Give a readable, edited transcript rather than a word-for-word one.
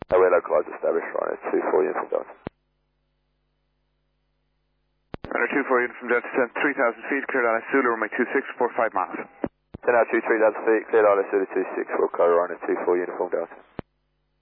We're localised established, Rhino 24 Uniform Delta. Rhino 24 Uniform Delta, 3,000 feet, cleared LS Zulu, runway 26, 45 miles. 10 altitude 3,000 feet, cleared LS Zulu 26, we'll clear Rhino 24 Uniform Delta.